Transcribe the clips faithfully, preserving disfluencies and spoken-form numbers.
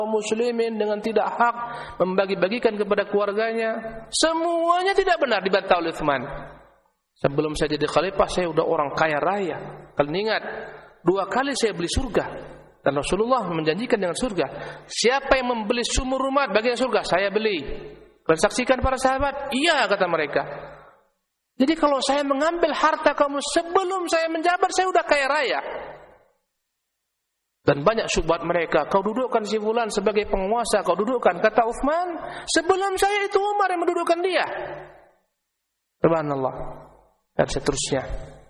muslimin dengan tidak hak, membagi-bagikan kepada keluarganya, semuanya tidak benar dibantah oleh Utsman. Sebelum saya jadi khalifah saya sudah orang kaya raya. Kalian ingat, dua kali saya beli surga dan Rasulullah menjanjikan dengan surga. Siapa yang membeli sumur rumah bagian surga, saya beli. Kalian saksikan para sahabat? Iya, kata mereka. Jadi kalau saya mengambil harta kamu sebelum saya menjabat, saya sudah kaya raya. Dan banyak syubhat mereka, kau dudukkan si fulan sebagai penguasa, kau dudukkan. Kata Utsman, sebelum saya itu Umar yang mendudukkan dia. Subhanallah. Dan seterusnya.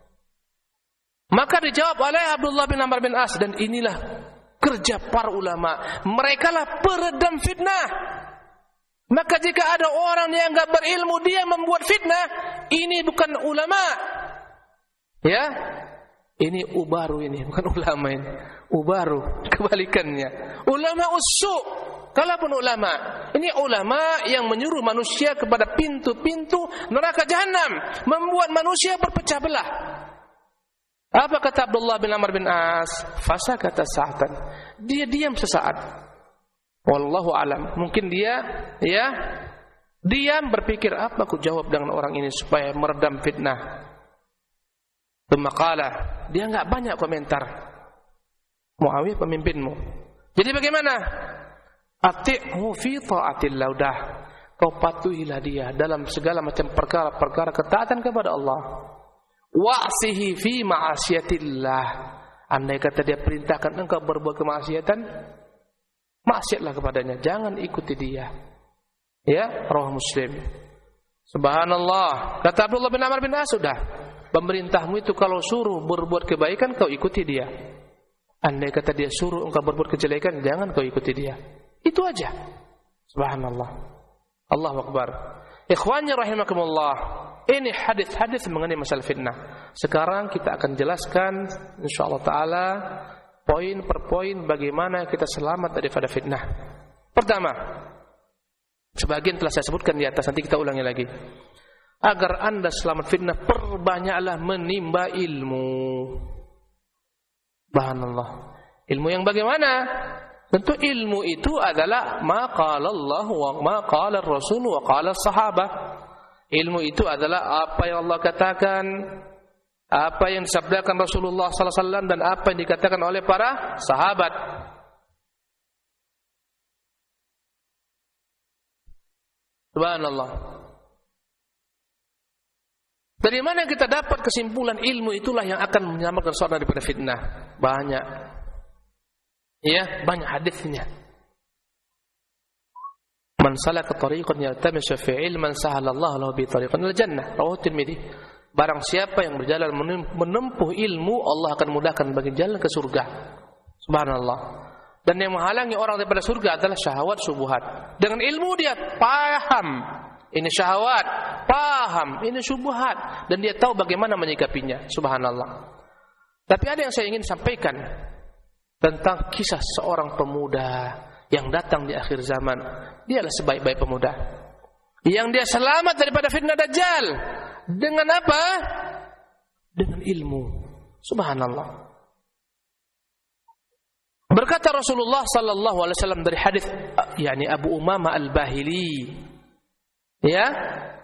Maka dijawab oleh Abdullah bin Amr bin As, dan inilah kerja para ulama. Mereka lah peredam fitnah. Maka jika ada orang yang enggak berilmu dia membuat fitnah, ini bukan ulama. Ya? Ini ubaru ini, bukan ulama ini. Ubaru, kebalikannya. Ulama usuk. Kalaupun ulama, ini ulama yang menyuruh manusia kepada pintu-pintu neraka jahanam, membuat manusia berpecah belah. Apa kata Abdullah bin Amr bin As? Fasa kata sa'atan. Dia diam sesaat. Wallahu alam. Mungkin dia ya diam berpikir apa aku jawab dengan orang ini supaya meredam fitnah. Pemakalah, dia enggak banyak komentar. Muawiyah pemimpinmu. Jadi bagaimana? Ati'hu fi ta'atillah, udah. Kau patuhilah dia dalam segala macam perkara-perkara ketaatan kepada Allah. Wa'sihi fi ma'asiyatillah. Andai kata dia perintahkan engkau berbuat kemaksiatan, maksiatlah kepadanya, jangan ikuti dia. Ya, rawah Muslim. Subhanallah. Kata Abdullah bin Amr bin As, sudah. Pemerintahmu itu kalau suruh berbuat kebaikan, kau ikuti dia. Andai kata dia suruh engkau berbuat kejelekan, jangan kau ikuti dia. Itu aja. Subhanallah. Allahu Akbar. Ikhwanya rahimakumullah. Ini hadis-hadis mengenai masalah fitnah. Sekarang kita akan jelaskan insyaallah taala poin per poin bagaimana kita selamat daripada fitnah. Pertama, sebagian telah saya sebutkan di atas, nanti kita ulangi lagi. Agar anda selamat fitnah, perbanyaklah menimba ilmu. Subhanallah. Ilmu yang bagaimana? Tentu ilmu itu adalah ma qala Allah wa ma qala Rasul wa qala sahabah. Ilmu itu adalah apa yang Allah katakan, apa yang disabdakan Rasulullah sallallahu alaihi wasallam, dan apa yang dikatakan oleh para sahabat. Subhanallah. Dari mana kita dapat kesimpulan ilmu itulah yang akan menyelamatkan seorang daripada fitnah? Banyak. Ya, banyak hadisnya. Man salaka tariqan yaltamisu fi ilman sahalallahu lahu bi tariqan ila jannah. Rawahu Tirmidzi. Barang siapa yang berjalan menempuh ilmu, Allah akan mudahkan bagi jalan ke surga. Subhanallah. Dan yang menghalangi orang daripada surga adalah syahwat syubhat. Dengan ilmu dia paham ini syahwat, paham ini syubhat, dan dia tahu bagaimana menyikapinya. Subhanallah. Tapi ada yang saya ingin sampaikan tentang kisah seorang pemuda yang datang di akhir zaman. Dialah sebaik-baik pemuda yang dia selamat daripada fitnah Dajjal. Dengan apa? Dengan ilmu. Subhanallah. Berkata Rasulullah sallallahu alaihi wasallam dari hadis yakni Abu Umamah Al-Bahili. Ya,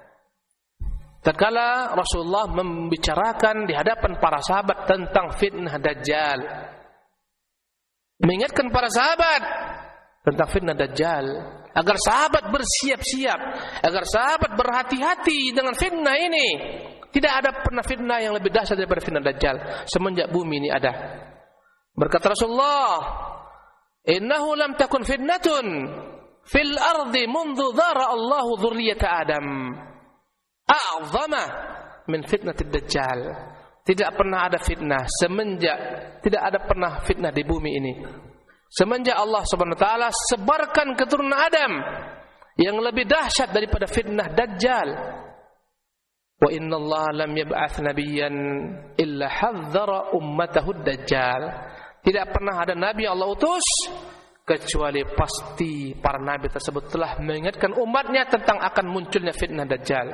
tatkala Rasulullah membicarakan di hadapan para sahabat tentang fitnah Dajjal, mengingatkan para sahabat tentang fitnah Dajjal, agar sahabat bersiap-siap, agar sahabat berhati-hati dengan fitnah ini. Tidak ada pernah fitnah yang lebih dahsyat daripada fitnah Dajjal semenjak bumi ini ada. Berkata Rasulullah, "Innahu lam takun fitnatun fil ardi mundu dhara Allahu dzurriyyata Adam a'zama min fitnatid Dajjal." Tidak pernah ada fitnah semenjak tidak ada pernah fitnah di bumi ini semenjak Allah Subhanahu wa taala sebarkan keturunan Adam yang lebih dahsyat daripada fitnah Dajjal. Wa innallaha lam yab'ats nabiyyan illa hadzara ummatahu Dajjal. Tidak pernah ada nabi yang Allah utus kecuali pasti para nabi tersebut telah mengingatkan umatnya tentang akan munculnya fitnah Dajjal.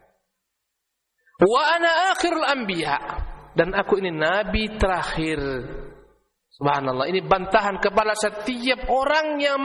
Wa ana akhirul anbiya, dan aku ini nabi terakhir. Subhanallah, ini bantahan kepada setiap orang yang